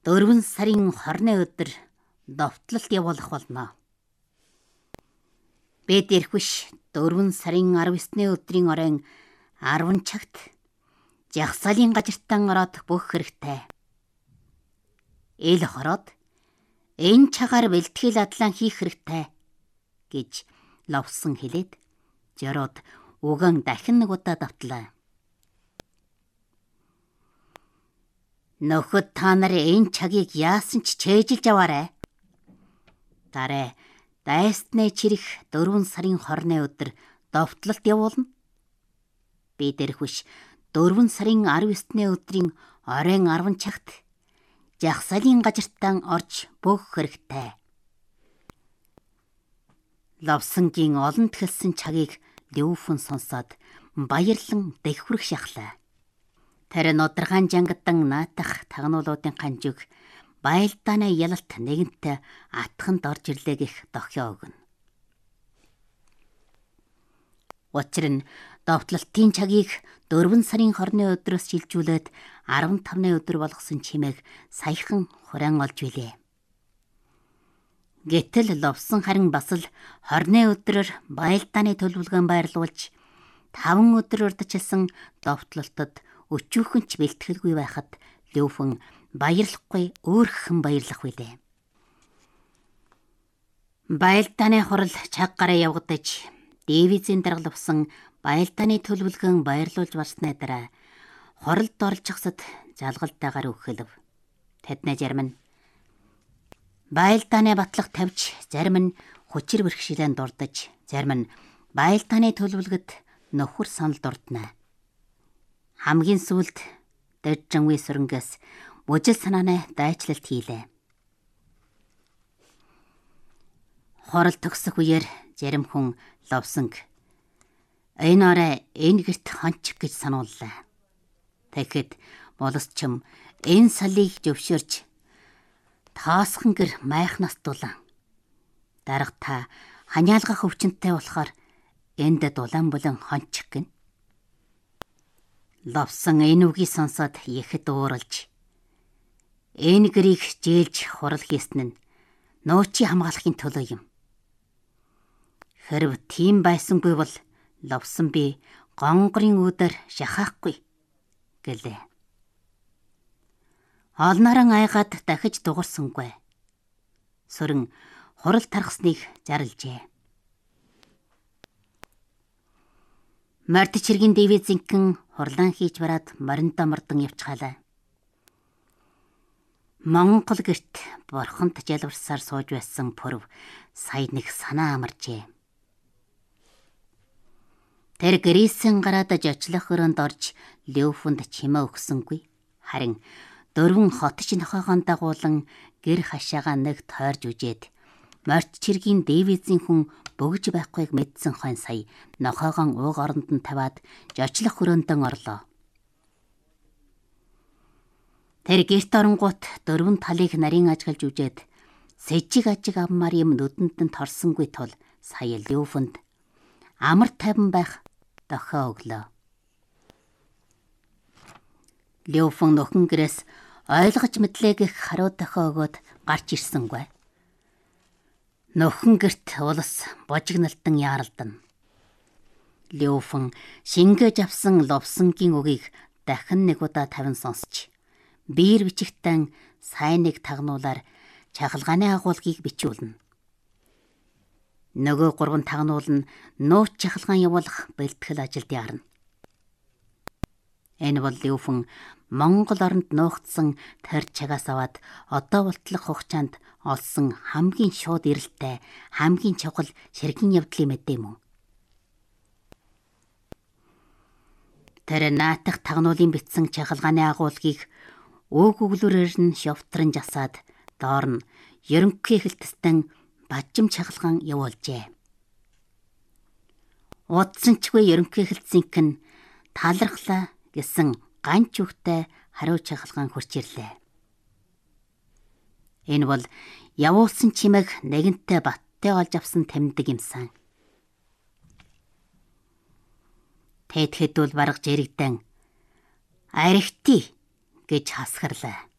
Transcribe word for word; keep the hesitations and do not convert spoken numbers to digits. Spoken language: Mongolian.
Дөрвөн сарын хорны өдөр довтлолт явуулах болно. Бид эрхвиш дөрвөн сарын арав есний өдрийн оройн арван цагт жагсаалын газартан ороод бүх хэрэгтэй. Ил хороод энэ цагаар бэлтгэл адлан хийх хэрэгтэй гэж Ловсон хэлээд жороод угаан дахин нэг удаа давтлаа. Нөхөд та нар энэ цагийг яасан ч чэйжилж аваарай. Дараа дайсны чирэх дөрвөн сарын хорны өдөр довтлолт явуулна. Бид эрхвиш дөрвөн сарын арав есний өдрийн оройн арван цагт жагсаалын газартан орж бүх хэрэгтэй. Ловсонгийн олон тэлсэн цагийг Леуфэн сонсоод баярлан дэвхүрх шахлаа. Тэр нодоргаан жангадан наатах тагнуулуудын ханжиг байлдааны ялалт нэгэнтээ атханд орж ирлээ гэх дохио өгнө. Учир нь довтлолтын цагийг дөрвөн сарын хорны өдрөөс шилжүүлээд арван тавны өдөр болгосон чимээг саяхан хураан олж билээ. Гэтэл Ловсон харин бас л хорны өдрөөр байлдааны төлөвлөгөөн байрлуулж таван өдөр урдчилсан довтлолтод өчүүхэнч бэлтгэлгүй байхад Леуфэн баярлахгүй өөрхөн баярлах билээ. Байлдааны хурал цаг гараа явагдаж Дэвизийн дарга Ловсон байлдааны төлөвлөгөөн байрлуулж барсны дараа хуралд орж хасад жалгалтайгаар өгөхөлв. Тэдний зарим нь байлдааны батлах тавьж, зарим нь хүчээр бэрхшээлэн дурдаж, зарим нь байлдааны төлөвлөгөд нөхөр санал дурдна. Хамгийн сүүлд дэжжингүй сүрэнгээс мужил санааны дайчлалт хийлээ. Хорол төгсөх үеэр зарим хүн Ловсонг энэ орой энэ гэрт хончих гэж санууллаа. Тэгэхэд болосчим энэ салыг зөвшөөрч таасхан гэр майхнаас дулаан. Дарга та ханиалгах өвчнөдтэй болохоор энд дулаан болон хончих гин. Ловсон энэ үгийг сонсоод ихэд ууралж энэ гэрийг жээлж хурал хийсэн нь нөөцийн хамгаалахын төлөө юм. Хэрв тийм байсангүй бол Ловсон би гонгорын үүдээр шахахгүй гэлээ. Олнорон айгаад дахиж дугарсангүй. Сүрэн хурал тархсныг зарлжээ. Март чиргийн Дэвизинхэн хурлаан хийж бараад мориндоо мордон явчихалаа. Монгол гэрт бурханд жалбарсаар сууж байсан пүрв сая нэг санаа амаржээ. Тэр гэрээсэн гараад жочлох өрөөнд орж Леуфэнд чимээ өгсөнгүй. Харин дөрвөн хотч нохоогоо дагуулan гэр хашаага нэг тойрж үжээд Март чиргийн Дэвизийн хүн бөгж байхгүйг мэдсэн хойно сая нохоогоо ууг оронд нь тавиад жочлох өрөөндөн орлоо. Тэр гэрт оронгууд дөрвөн талыг нарийн ажиглаж үжээд сэжиг ажиг авмаар юм нүдэнд нь торсонгүй тул сая Леуфэнд амар тайван байх дохио өглөө. Леуфэн нөхөн гэрээс ойлгож мэдлээ гэх хариу дохио өгөөд гарч ирсэнгүй. Нөхөн гэрт улас божигналтан яаралдана. Леуфэн шингээж авсан Ловсонгийн үгийг дахин нэг удаа тавин сонсч биер бичигтэн сайн нэг тагнуулаар чахалгааны агуулгыг бичүүлнэ. Нөгөө гурван тагнуул нь нууц чахалгаан явуулах бэлтгэл ажилд ярна. Энэ бол Леуфэн Монгол оронд нуугдсан тэр чагаас аваад одоо болтлох хугацаанд олсон хамгийн шууд эрэлттэй, хамгийн чухал ширхгийн явдлын мэдээ мөн. Тэр наатах тагнуулын бичсэн чахалгааны агуулгыг өг өглөрөөр нь шовтрон жасаад доор нь ерөнхий хэлтстэн бажим чахалгаан явуулжээ. Удсанчгүй ерөнхий хэлтсийнх нь талархлаа гэсэн ганч үгтэй хариу чахалгаан хурж ирлээ. Энэ бол явуулсан чимээг нэгэнтээ баттай олж авсан тэмдэг юмсан. Тэгэхэд бол бараг жирэгдэн аригти гэж хасгарлаа.